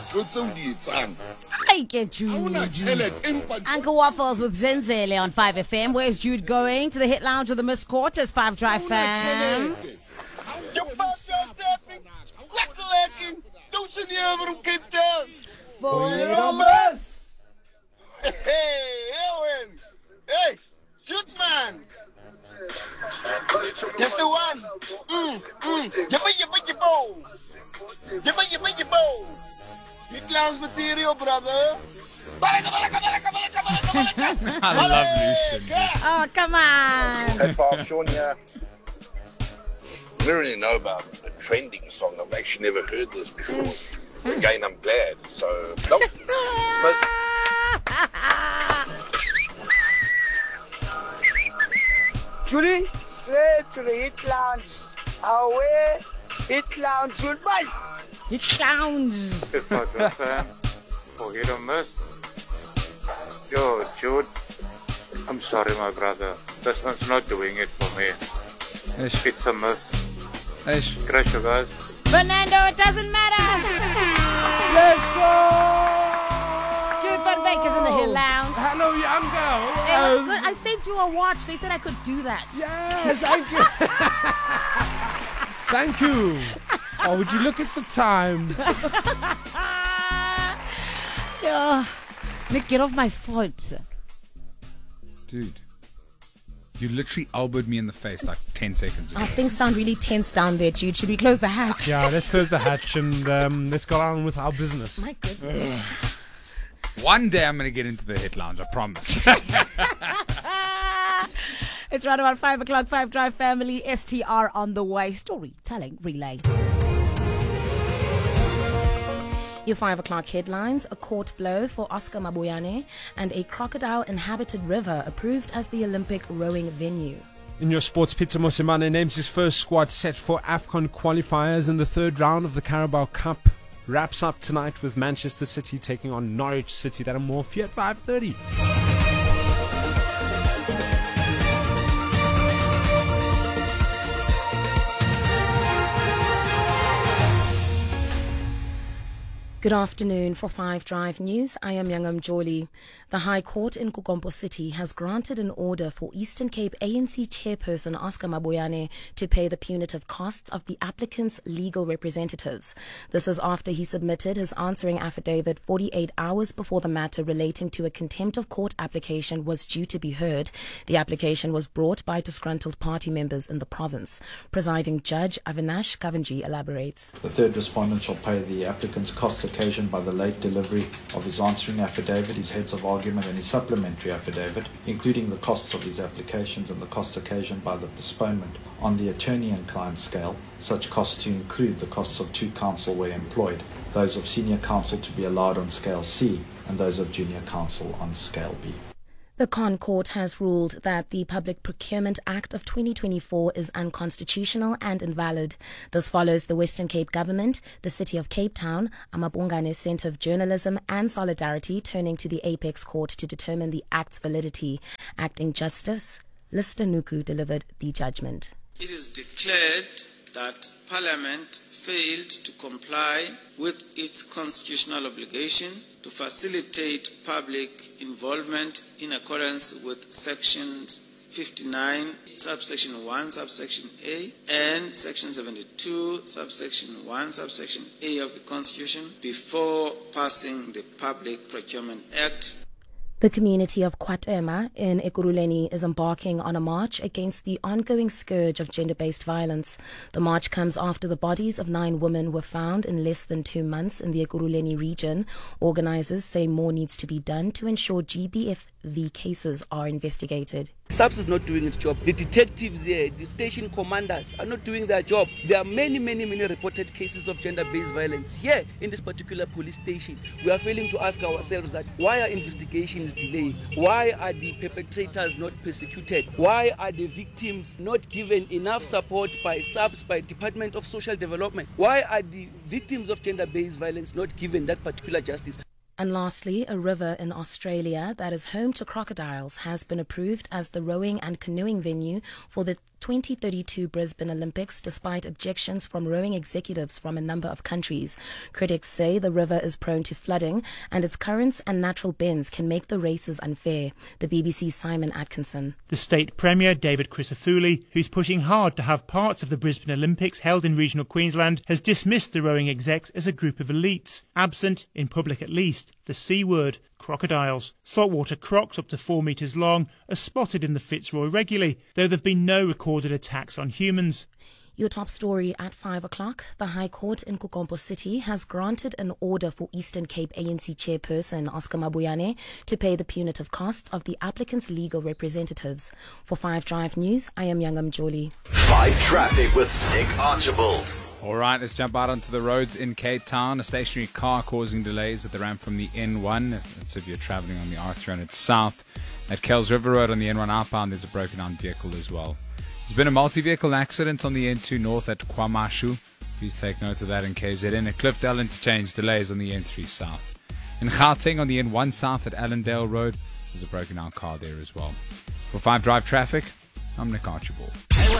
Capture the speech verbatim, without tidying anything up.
ntho tse o di etsang. I get you. Uncle Waffles with Zenzele on five F M. Where's Jude going? To the hit lounge of the Miss Court as Five Drive fam. You found yourself in crack-a-lacking. Don't you ever from Cape Town? Boys. Hey, Owen. Hey, shoot, man. That's the one. Mm, mm. Yabba, yabba, yabba. Yabba, yabba, yabba. Hit lounge material, brother. I love Lucian. Oh, come on. Hey, Five, Sean here. I don't really know about a trending song. I've actually never heard this before. Again, I'm glad. So, nope. Most- Julie, straight to the hit lounge. Away, hit lounge, Jude, bye. It sounds. Fan. Forget or miss. Yo, Jude. I'm sorry, my brother. This one's not doing it for me. Ish. It's a miss. Ish. Crash you guys. Fernando, it doesn't matter. Let's go! Jude Van Beek is in the Hill Lounge. Hello, young girl. Hey, Um, what's good? I saved you a watch. They said I could do that. Yes, thank you. Thank you. Oh, would you look at the time? Yeah. Nick, get off my foot. Dude. You literally elbowed me in the face like ten seconds ago. Oh, things sound really tense down there, Jude. Should we close the hatch? Yeah, let's close the hatch and um, let's go on with our business. My goodness. One day I'm going to get into the hit lounge, I promise. It's right about five o'clock, Five Drive family, S T R on the way. Storytelling relay. Your five o'clock headlines: a court blow for Oscar Maboyane, and a crocodile-inhabited river approved as the Olympic rowing venue. In your sports, Peter Mosimane names his first squad set for AFCON qualifiers in the third round of the Carabao Cup. Wraps up tonight with Manchester City taking on Norwich City. That and more for you at five thirty. Good afternoon. For Five Drive News, I am Yangam Joli. The High Court in Kukompo City has granted an order for Eastern Cape A N C chairperson Oscar Maboyane to pay the punitive costs of the applicant's legal representatives. This is after he submitted his answering affidavit forty-eight hours before the matter relating to a contempt of court application was due to be heard. The application was brought by disgruntled party members in the province. Presiding Judge Avinash Kavanji elaborates. The third respondent shall pay the applicant's costs occasioned by the late delivery of his answering affidavit, his heads of argument and his supplementary affidavit, including the costs of his applications and the costs occasioned by the postponement on the attorney and client scale, such costs to include the costs of two counsel where employed, those of senior counsel to be allowed on scale C and those of junior counsel on scale B. The Con Court has ruled that the Public Procurement Act of twenty twenty-four is unconstitutional and invalid. This follows the Western Cape Government, the City of Cape Town, Amabungane Centre of Journalism and Solidarity turning to the Apex Court to determine the Act's validity. Acting Justice Lister Nuku delivered the judgment. It is declared that Parliament failed to comply with its constitutional obligation to facilitate public involvement in accordance with sections fifty-nine, subsection one, subsection A, and section seventy-two, subsection one, subsection A of the Constitution before passing the Public Procurement Act. The community of Kwatema in Ekurhuleni is embarking on a march against the ongoing scourge of gender-based violence. The march comes after the bodies of nine women were found in less than two months in the Ekurhuleni region. Organisers say more needs to be done to ensure G B F V cases are investigated. SAPS is not doing its job. The detectives here, the station commanders are not doing their job. There are many, many, many reported cases of gender-based violence here in this particular police station. We are failing to ask ourselves that why are investigations delayed? Why are the perpetrators not persecuted? Why are the victims not given enough support by SAPS, by Department of Social Development? Why are the victims of gender-based violence not given that particular justice? And lastly, a river in Australia that is home to crocodiles has been approved as the rowing and canoeing venue for the twenty thirty-two Brisbane Olympics, despite objections from rowing executives from a number of countries. Critics say the river is prone to flooding and its currents and natural bends can make the races unfair. The B B C's Simon Atkinson. The State Premier, David Crisafulli, who's pushing hard to have parts of the Brisbane Olympics held in regional Queensland, has dismissed the rowing execs as a group of elites, absent, in public at least, the C word, crocodiles. Saltwater crocs up to four metres long are spotted in the Fitzroy regularly, though there have been no recorded attacks on humans. Your top story at five o'clock. The High Court in Gqokombo City has granted an order for Eastern Cape A N C chairperson Oscar Mabuyane to pay the punitive costs of the applicant's legal representatives. For Five Drive News, I am Youngam Joli. Five Traffic with Nick Archibald. All right, let's jump out onto the roads in Cape Town. A stationary car causing delays at the ramp from the N one. That's if you're traveling on the R three hundred south. At Kells River Road on the N one outbound, there's a broken down vehicle as well. There's been a multi-vehicle accident on the N two north at Kwamashu. Please take note of that in K Z N. At Cliffdale Interchange, delays on the N three south. In Gauteng on the N one south at Allendale Road, there's a broken down car there as well. For five Drive Traffic, I'm Nick Archibald.